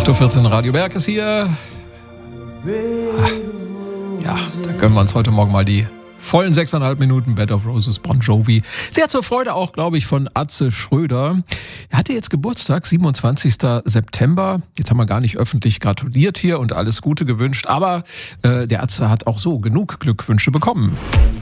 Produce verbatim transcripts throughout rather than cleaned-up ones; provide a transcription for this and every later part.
acht Uhr vierzehn, Radio Berg ist hier. Ah, ja, da gönnen wir uns heute Morgen mal die vollen sechseinhalb Minuten Bed of Roses, Bon Jovi. Sehr zur Freude auch, glaube ich, von Atze Schröder. Er hatte jetzt Geburtstag, siebenundzwanzigsten September. Jetzt haben wir gar nicht öffentlich gratuliert hier und alles Gute gewünscht. Aber äh, der Atze hat auch so genug Glückwünsche bekommen.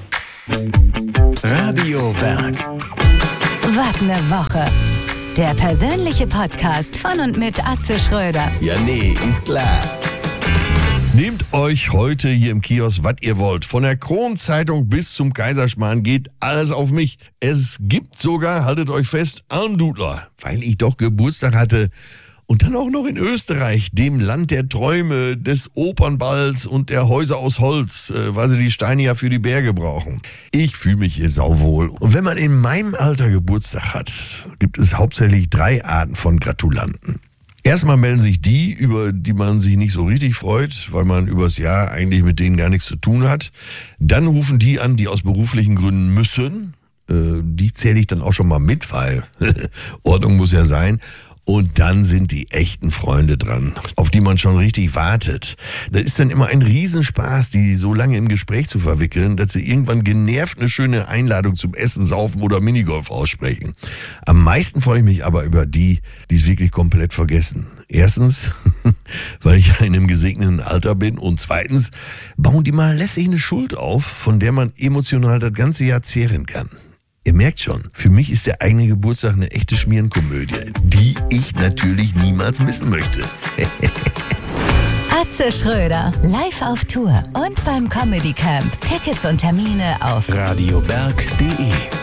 Radio Berg. Was ne Woche. Der persönliche Podcast von und mit Atze Schröder. Ja, nee, ist klar. Nehmt euch heute hier im Kiosk, was ihr wollt. Von der Kronzeitung bis zum Kaiserschmarrn geht alles auf mich. Es gibt sogar, haltet euch fest, Almdudler, weil ich doch Geburtstag hatte. Und dann auch noch in Österreich, dem Land der Träume, des Opernballs und der Häuser aus Holz, weil sie die Steine ja für die Berge brauchen. Ich fühle mich hier sauwohl. Und wenn man in meinem Alter Geburtstag hat, gibt es hauptsächlich drei Arten von Gratulanten. Erstmal melden sich die, über die man sich nicht so richtig freut, weil man übers Jahr eigentlich mit denen gar nichts zu tun hat. Dann rufen die an, die aus beruflichen Gründen müssen. Die zähle ich dann auch schon mal mit, weil Ordnung muss ja sein. Und dann sind die echten Freunde dran, auf die man schon richtig wartet. Das ist dann immer ein Riesenspaß, die so lange im Gespräch zu verwickeln, dass sie irgendwann genervt eine schöne Einladung zum Essen, Saufen oder Minigolf aussprechen. Am meisten freue ich mich aber über die, die es wirklich komplett vergessen. Erstens, weil ich in einem gesegneten Alter bin, und zweitens bauen die mal lässig eine Schuld auf, von der man emotional das ganze Jahr zehren kann. Ihr merkt schon, für mich ist der eigene Geburtstag eine echte Schmierenkomödie, die ich natürlich niemals missen möchte. Atze Schröder, live auf Tour und beim Comedy Camp. Tickets und Termine auf radioberg punkt de